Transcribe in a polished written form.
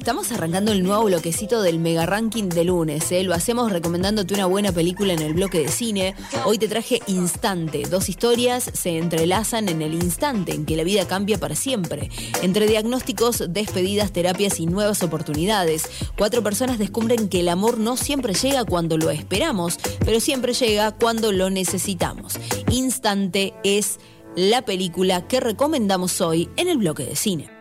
estamos arrancando el nuevo bloquecito del Mega Ranking de lunes, Lo hacemos recomendándote una buena película en el bloque de cine. Hoy te traje Instante. 2 historias se entrelazan en el instante en que la vida cambia para siempre. Entre diagnósticos, despedidas, terapias y nuevas oportunidades, 4 personas descubren que el amor no siempre llega cuando lo esperamos, pero siempre llega cuando lo necesitamos. Instante es la película que recomendamos hoy en el bloque de cine.